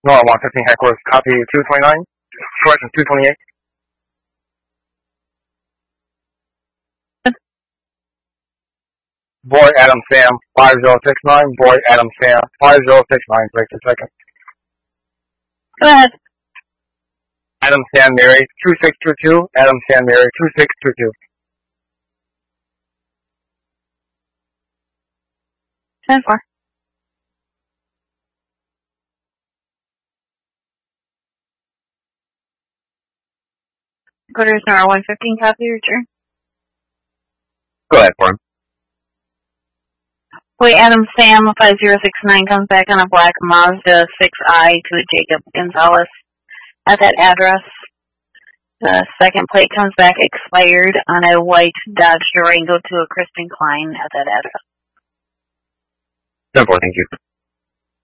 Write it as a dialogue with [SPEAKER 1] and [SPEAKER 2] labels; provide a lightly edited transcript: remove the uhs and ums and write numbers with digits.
[SPEAKER 1] No, I want 15 headquarters, copy 229, correction, 228. Boy Adam Sam 5069, Boy Adam Sam 5069, break a second.
[SPEAKER 2] Go ahead.
[SPEAKER 1] Adam Sam Mary 2622, Adam Sam Mary 2622.
[SPEAKER 2] 10-4. Quarters number 115, copy return.
[SPEAKER 1] Go ahead for him.
[SPEAKER 2] Boy Adam Sam 5069 comes back on a black Mazda 6i to a Jacob Gonzalez at that address. The second plate comes back expired on a white Dodge Durango to a Kristen Klein at that address.
[SPEAKER 1] 10-4, thank you.